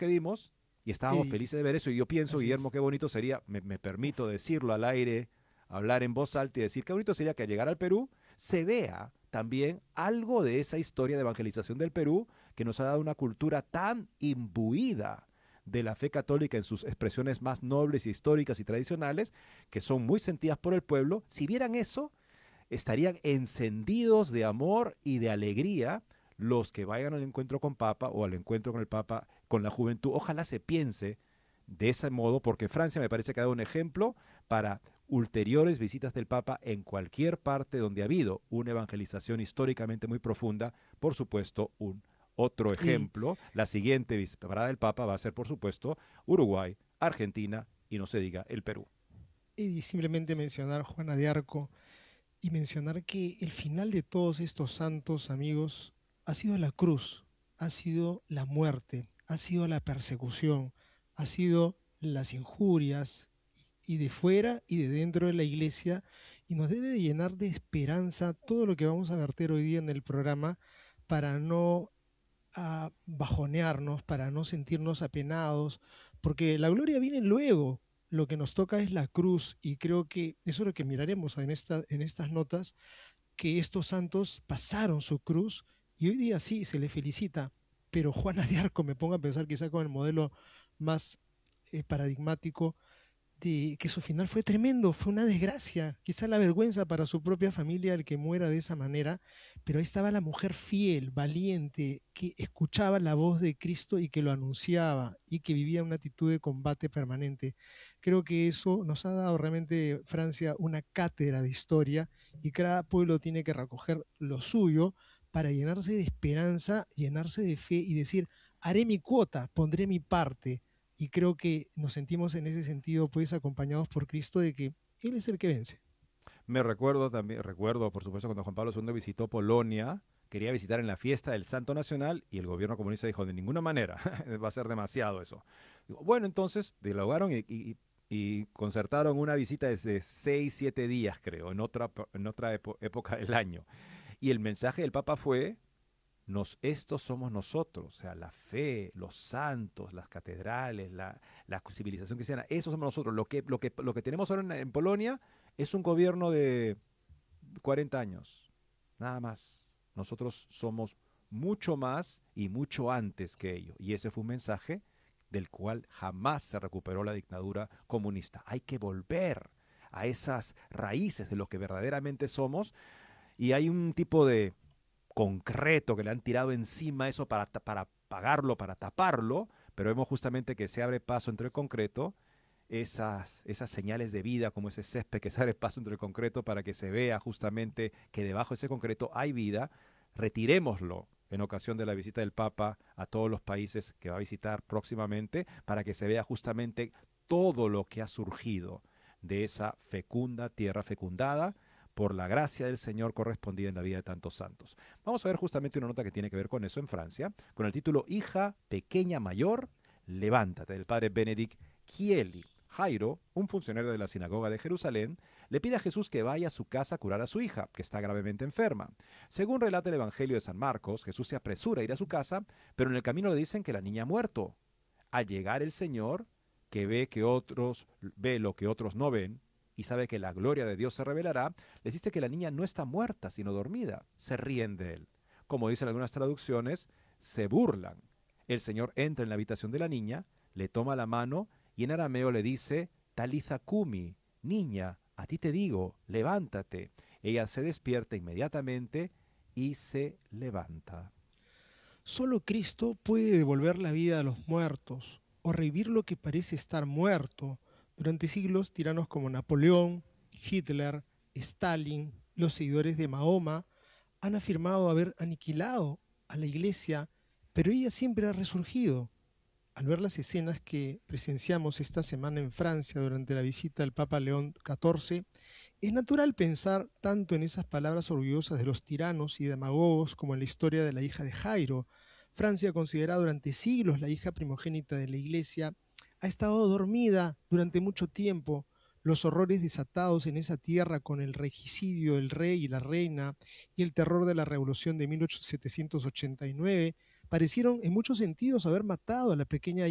que vimos y estábamos Y felices de ver eso. Y yo pienso, así Guillermo, es. qué bonito sería, me permito decirlo al aire, hablar en voz alta y decir, qué bonito sería que al llegar al Perú se vea también algo de esa historia de evangelización del Perú que nos ha dado una cultura tan imbuida de la fe católica en sus expresiones más nobles y históricas y tradicionales, que son muy sentidas por el pueblo. Si vieran eso, estarían encendidos de amor y de alegría los que vayan al encuentro con Papa o al encuentro con el Papa, con la juventud. Ojalá se piense de ese modo, porque Francia me parece que ha dado un ejemplo para ulteriores visitas del Papa en cualquier parte donde ha habido una evangelización históricamente muy profunda. Por supuesto, un otro Y, ejemplo, la siguiente parada del Papa va a ser, por supuesto, Uruguay, Argentina y no se diga el Perú. y simplemente mencionar Juana de Arco y mencionar que el final de todos estos santos amigos ha sido la cruz, ha sido la muerte, ha sido la persecución, ha sido las injurias y de fuera y de dentro de la iglesia y nos debe de llenar de esperanza todo lo que vamos a verter hoy día en el programa para no bajonearnos, para no sentirnos apenados, porque la gloria viene luego. Lo que nos toca es la cruz y creo que eso es lo que miraremos en estas notas, que estos santos pasaron su cruz y hoy día sí se le felicita, pero Juana de Arco me pongo a pensar quizá con el modelo más paradigmático de que su final fue tremendo, fue una desgracia, quizá la vergüenza para su propia familia el que muera de esa manera, pero ahí estaba la mujer fiel, valiente, que escuchaba la voz de Cristo y que lo anunciaba y que vivía una actitud de combate permanente. Creo que eso nos ha dado realmente Francia una cátedra de historia y cada pueblo tiene que recoger lo suyo para llenarse de esperanza, llenarse de fe y decir, haré mi cuota, pondré mi parte y creo que nos sentimos en ese sentido pues acompañados por Cristo de que Él es el que vence. Me recuerdo también, recuerdo por supuesto cuando Juan Pablo II visitó Polonia, quería visitar en la fiesta del Santo Nacional y el gobierno comunista dijo de ninguna manera, va a ser demasiado eso. Digo, bueno, entonces dialogaron y concertaron una visita desde 6, 7 días creo, en otra época del año. Y el mensaje del Papa fue, estos somos nosotros, o sea, la fe, los santos, las catedrales, la civilización cristiana, eso somos nosotros. Lo que tenemos ahora en Polonia es un gobierno de 40 años, nada más. Nosotros somos mucho más y mucho antes que ello. Y ese fue un mensaje del cual jamás se recuperó la dictadura comunista. Hay que volver a esas raíces de lo que verdaderamente somos y hay un tipo de concreto que le han tirado encima eso para pagarlo, para taparlo, pero vemos justamente que se abre paso entre el concreto, esas señales de vida, como ese césped que se abre paso entre el concreto para que se vea justamente que debajo de ese concreto hay vida, retirémoslo en ocasión de la visita del Papa a todos los países que va a visitar próximamente, para que se vea justamente todo lo que ha surgido de esa fecunda tierra fecundada por la gracia del Señor correspondida en la vida de tantos santos. Vamos a ver justamente una nota que tiene que ver con eso en Francia, con el título Hija pequeña mayor, levántate, del padre Benedict Chieli. Jairo, un funcionario de la sinagoga de Jerusalén, le pide a Jesús que vaya a su casa a curar a su hija, que está gravemente enferma. Según relata el Evangelio de San Marcos, Jesús se apresura a ir a su casa, pero en el camino le dicen que la niña ha muerto. Al llegar el Señor, que ve lo que otros no ven, y sabe que la gloria de Dios se revelará, les dice que la niña no está muerta, sino dormida. Se ríen de él. Como dicen algunas traducciones, se burlan. El Señor entra en la habitación de la niña, le toma la mano y en arameo le dice, Talitha Kumi, niña, a ti te digo, levántate. Ella se despierta inmediatamente y se levanta. Solo Cristo puede devolver la vida a los muertos o revivir lo que parece estar muerto. Durante siglos, tiranos como Napoleón, Hitler, Stalin, los seguidores de Mahoma han afirmado haber aniquilado a la iglesia, pero ella siempre ha resurgido. Al ver las escenas que presenciamos esta semana en Francia durante la visita del Papa León XIV, es natural pensar tanto en esas palabras orgullosas de los tiranos y demagogos como en la historia de la hija de Jairo. Francia, considerada durante siglos la hija primogénita de la Iglesia, ha estado dormida durante mucho tiempo. Los horrores desatados en esa tierra con el regicidio del rey y la reina y el terror de la revolución de 1789 parecieron en muchos sentidos haber matado a la pequeña